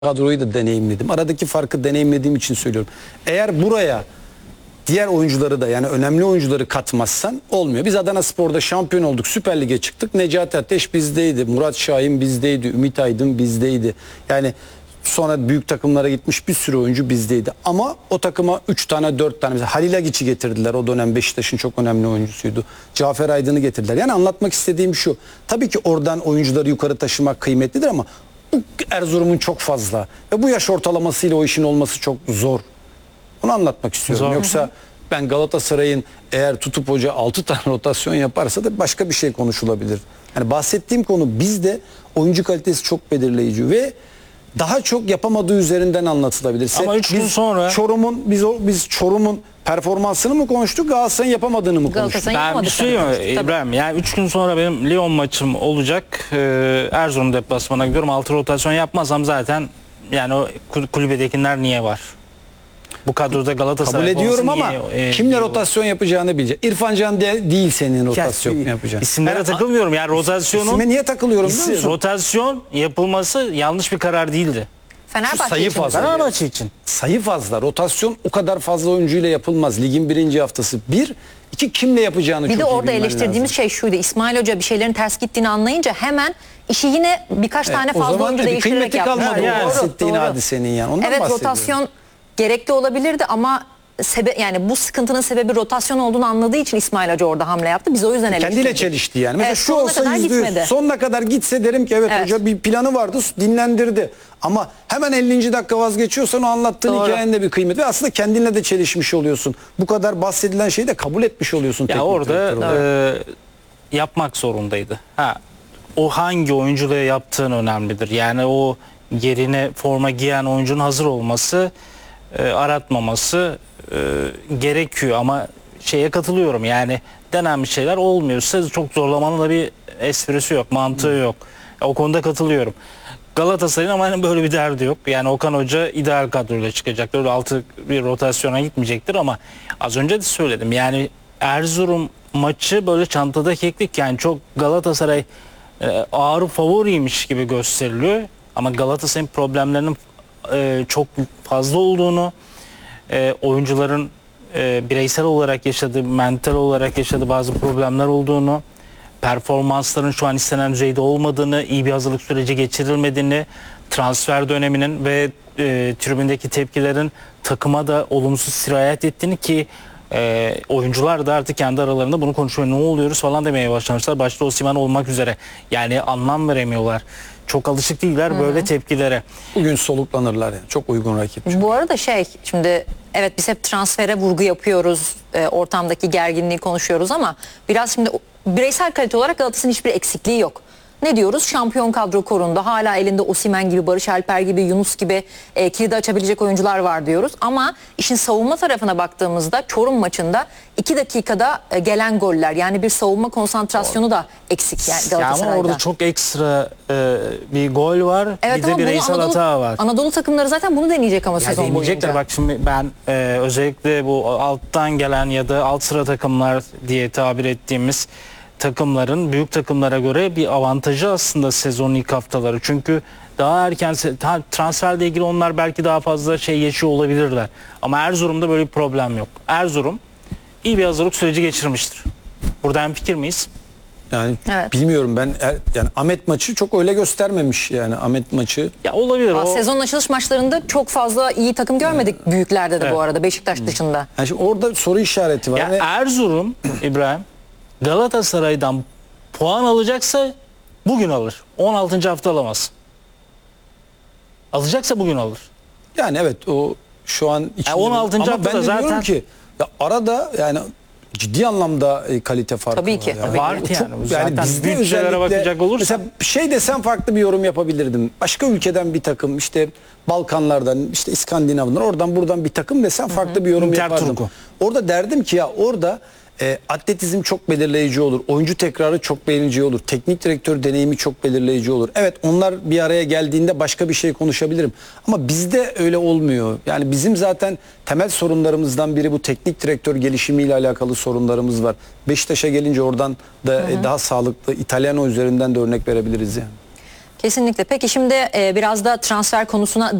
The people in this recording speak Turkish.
kadroyu da deneyimledim. Aradaki farkı deneyimlediğim için söylüyorum. Eğer buraya diğer oyuncuları da, yani önemli oyuncuları katmazsan olmuyor. Biz Adanaspor'da şampiyon olduk. Süper Lig'e çıktık. Necati Ateş bizdeydi. Murat Şahin bizdeydi. Ümit Aydın bizdeydi. Yani sonra büyük takımlara gitmiş bir sürü oyuncu bizdeydi. Ama o takıma 3 tane 4 tane, mesela Halil Agiç'i getirdiler. O dönem Beşiktaş'ın çok önemli oyuncusuydu. Cafer Aydın'ı getirdiler. Yani anlatmak istediğim şu. Tabii ki oradan oyuncuları yukarı taşımak kıymetlidir ama bu Erzurum'un çok fazla. Ve bu yaş ortalamasıyla o işin olması çok zor. Onu anlatmak istiyorum. Zor. Yoksa ben Galatasaray'ın eğer tutup hoca 6 tane rotasyon yaparsa da başka bir şey konuşulabilir. Yani bahsettiğim konu, bizde oyuncu kalitesi çok belirleyici ve daha çok yapamadığı üzerinden anlatılabilir. Ama 3 gün sonra biz Çorum'un performansını mı konuştuk, Galatasaray'ın yapamadığını mı konuştuk? Galatasaray'ın ben bir yapamadı şey tabii. İbrahim, yani 3 gün sonra benim Lyon maçım olacak. Erzurum deplasmana gidiyorum. 6 rotasyon yapmazsam zaten yani o kulübedekiler niye var? Bu kadroda Galatasaray Kabul ediyorum ama kimle niye rotasyon yapacağını bilecek. İrfan Can değil senin rotasyon yapacağın. İsimlere takılmıyorum. Yani rotasyonun İsime niye takılıyorum biliyor musun? rotasyon yapılması yanlış bir karar değildi. Fenerbahçe sayı için. fazla. Fenerbahçe için. Sayı fazla. Rotasyon o kadar fazla oyuncuyla yapılmaz. Ligin birinci haftası. Bir, iki, kimle yapacağını Bir çok de iyi orada bilmen eleştirdiğimiz lazım. şey şuydu. İsmail Hoca bir şeylerin ters gittiğini anlayınca hemen işi yine birkaç tane O fazla zaman oyuncu bir değiştirerek kıymeti yaptı. kalmadı. Yani, O bahsettiğin doğru. hadisenin yani. Ondan Evet, bahsediyorum. rotasyon gerekli olabilirdi ama yani bu sıkıntının sebebi rotasyon olduğunu anladığı için İsmail Hoca orada hamle yaptı. Biz o yüzden eleştirdik. Kendiyle çelişti yani. Mesela Evet, şu sonuna olsa kadar %100, gitmedi. sonuna kadar gitse derim ki evet, Evet. hoca bir planı vardı, dinlendirdi. Ama hemen 50. dakika vazgeçiyorsan o anlattığın Doğru. hikayenin de bir kıymeti ve aslında kendinle de çelişmiş oluyorsun. Bu kadar bahsedilen şeyi de kabul etmiş oluyorsun. Ya teknik direktör olarak. orada yapmak zorundaydı. O hangi oyuncuyla yaptığın önemlidir. Yani o yerine forma giyen oyuncunun hazır olması, aratmaması gerekiyor ama şeye katılıyorum. Yani denenmiş şeyler olmuyorsa çok zorlamanın da bir esprisi yok, mantığı yok. O konuda katılıyorum. Galatasaray'ın ama hani böyle bir derdi yok. Yani Okan Hoca ideal kadroyla çıkacaktır. Öyle altı bir rotasyona gitmeyecektir ama az önce de söyledim. Yani Erzurum maçı böyle çantada keklik, yani çok Galatasaray ağır favoriymiş gibi gösteriliyor. Ama Galatasaray'ın problemlerinin çok fazla olduğunu, oyuncuların bireysel olarak yaşadığı, mental olarak yaşadığı bazı problemler olduğunu, performansların şu an istenen düzeyde olmadığını, iyi bir hazırlık süreci geçirilmediğini, transfer döneminin ve tribündeki tepkilerin takıma da olumsuz sirayet ettiğini ki oyuncular da artık kendi aralarında bunu konuşuyor. Ne oluyoruz falan demeye başlamışlar. Başta Osimhen olmak üzere. Yani anlam veremiyorlar. Çok alışık değiller böyle tepkilere. Bugün soluklanırlar yani. Çok uygun rakip. Bu arada şimdi evet biz hep transfere vurgu yapıyoruz. Ortamdaki gerginliği konuşuyoruz ama biraz şimdi bireysel kalite olarak Galatasaray'ın hiçbir eksikliği yok. Ne diyoruz? Şampiyon kadro korunda. Hala elinde Osimhen gibi, Barış Alper gibi, Yunus gibi kilidi açabilecek oyuncular var diyoruz. Ama işin savunma tarafına baktığımızda Çorum maçında 2 dakikada gelen goller, yani bir savunma konsantrasyonu da eksik yani Ya ama Galatasaray'da. orada çok ekstra bir gol var. Evet, bir de ama bunu bireysel hata var. Anadolu takımları zaten bunu deneyecek ama Ya sezon deneyecekler. boyunca. Bak şimdi ben özellikle bu alttan gelen ya da alt sıra takımlar diye tabir ettiğimiz takımların büyük takımlara göre bir avantajı aslında sezonun ilk haftaları. Çünkü daha erken transferle ilgili onlar belki daha fazla şey yaşıyor olabilirler. Ama Erzurum'da böyle bir problem yok. Erzurum iyi bir hazırlık süreci geçirmiştir. Burada hemfikir miyiz? Yani Evet. bilmiyorum ben, yani Ahmet maçı çok öyle göstermemiş yani Ahmet maçı. Ya olabilir. Sezonun açılış maçlarında çok fazla iyi takım görmedik büyüklerde de Evet. bu arada, Beşiktaş dışında. Yani şimdi orada soru işareti var. Ya ve Erzurum İbrahim Galatasaray'dan puan alacaksa bugün alır. 16. hafta alamaz. Alacaksa bugün alır. yani evet, o şu an içinde. 16. Ama haftada ben de diyorum zaten- ki ya arada yani ciddi anlamda kalite farkı Tabii var. ki, Yani. tabii Var Çok- yani. Zaten bizde bütçelere özellikle- bakacak olursak. mesela şey desem farklı bir yorum yapabilirdim. Başka ülkeden bir takım, işte Balkanlardan, işte İskandinav'dan, oradan buradan bir takım desem farklı bir yorum Inter yapardım. Turku. Orada derdim ki ya orada atletizm çok belirleyici olur. Oyuncu tekrarı çok belirleyici olur. Teknik direktör deneyimi çok belirleyici olur. Evet, onlar bir araya geldiğinde başka bir şey konuşabilirim. Ama bizde öyle olmuyor. Yani bizim zaten temel sorunlarımızdan biri bu teknik direktör gelişimiyle alakalı sorunlarımız var. Beşiktaş'a gelince oradan da daha sağlıklı İtalyano üzerinden de örnek verebiliriz yani. Kesinlikle. Peki şimdi biraz da transfer konusuna